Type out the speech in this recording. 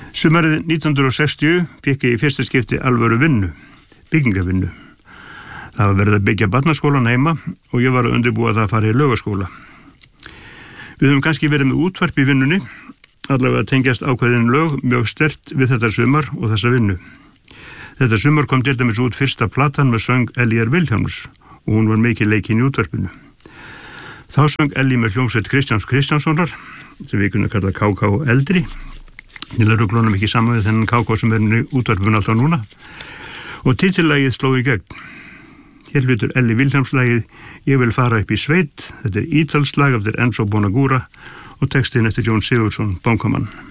Sumarið 1960 fékk ég í fyrsta skipti alvöru vinnu, byggingavinnu. Það var verið að byggja barnaskólan heima og ég var að undirbúa það að fara í laugaskóla. Við höfum kannski verið með útvarp í vinnunni, allavega tengjast ákveðin lög mjög sterkt við þetta sumar og þessa vinnu. Þetta sumar kom til dæmis út fyrsta platan með söng Elíar Vilhjálms og hún var mikið leikinn í útvarpinu. Þá söng Elí með hljómsveit Kristjáns Kristjánssonar, sem við kunum kalla KK eldri. Ég ruglunum ekki saman við þennan KK sem er í útvarpinu alltaf núna. Og titillagið sló í gegn. Hér hlutur Elí Vilhjálmslagið Ég vil fara upp í sveit. Þetta ítalslag eftir Enzo Bonagura og textin eftir Jón Sigurðsson, bankamann.